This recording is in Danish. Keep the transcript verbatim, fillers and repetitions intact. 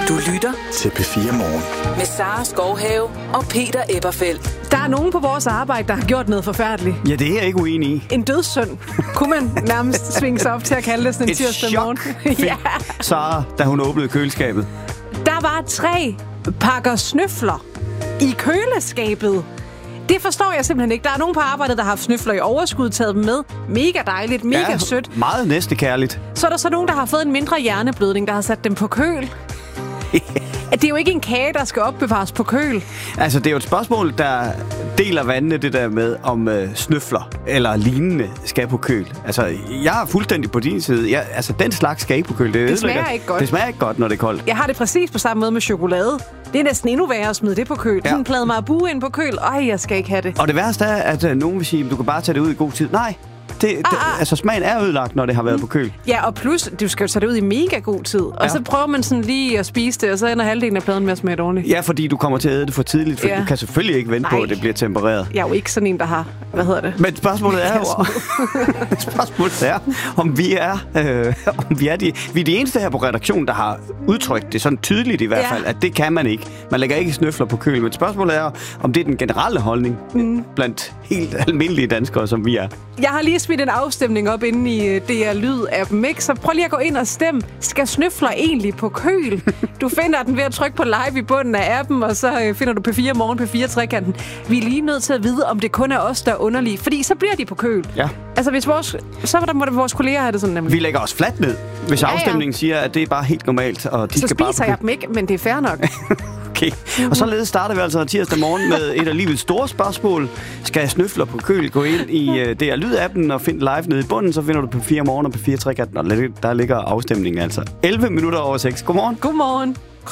Du lytter til P fire Morgen. Med Sara Skovhave og Peter Eberfeldt. Der er nogen på vores arbejde, der har gjort noget forfærdeligt. Ja, det er jeg ikke uenig i. En dødssynd. Kunne man nærmest svinge sig op til at kalde det sådan en tirsdag morgen? Ja. Sara, da hun åbnede køleskabet. Der var tre pakker snøfler i køleskabet. Det forstår jeg simpelthen ikke. Der er nogen på arbejdet, der har haft snøfler i overskud, taget dem med. Mega dejligt, mega ja, sødt. Meget næstekærligt. Så er der så nogen, der har fået en mindre hjerneblødning, der har sat dem på køl. Det er jo ikke en kage, der skal opbevares på køl. Altså, det er jo et spørgsmål, der deler vandene, det der med, om øh, snøfler eller lignende skal på køl. Altså, jeg er fuldstændig på din side. Jeg, altså, den slags skal ikke på køl. Det, det smager ikke godt. Det smager ikke godt, når det er koldt. Jeg har det præcis på samme måde med chokolade. Det er næsten endnu værre at smide det på køl. Ja. Sådan en plade marabu ind på køl. Ej, jeg skal ikke have det. Og det værste er, at øh, nogen vil sige, at du kan bare tage det ud i god tid. Nej. Det, det, ah, ah. Altså, smagen er ødelagt, når det har været mm. på køl. Ja, og plus, du skal jo tage det ud i mega god tid. Og ja. Så prøver man sådan lige at spise det, og så ender halvdelen af pladen med at smage dårligt. Ja, fordi du kommer til at æde det for tidligt, for ja. Du kan selvfølgelig ikke vente Nej. på, at det bliver tempereret. Jeg er jo ikke sådan en, der har... Hvad hedder det? Men spørgsmålet er jo... spørgsmålet er, om vi er... Øh, om vi er de... Vi er de eneste her på redaktionen, der har udtrykt det sådan tydeligt i hvert fald, ja. At det kan man ikke. Man lægger ikke snøfler på køl. Men spørgsmålet er, om det er den generelle holdning mm. blandt helt almindelige danskere, som vi er. Jeg har lige smidt en afstemning op inde i D R Lyd-appen, ikke? Så prøv lige at gå ind og stemme. Skal snøfler egentlig på køl? Du finder den ved at trykke på live i bunden af appen, og så finder du P fire Morgen, P fire Trekanten. Vi er lige nødt til at vide, om det kun er os, der er underlige, fordi så bliver de på køl. Ja. Altså, hvis vores, så må der vores kolleger have det sådan nemlig. Vi lægger os fladt ned, hvis ja, ja. afstemningen siger, at det er bare helt normalt, og de så skal bare... Så spiser jeg dem ikke, men det er fair nok. Okay. Og således starter vi altså tirsdag morgen med et af livets store spørgsmål. Skal snøfler på køl? Gå ind i uh, D R Lyd-appen og find live nede i bunden, så finder du P fire Morgen og P fire Trekanten, og der ligger afstemningen altså elleve minutter over seks. Godmorgen. Godmorgen.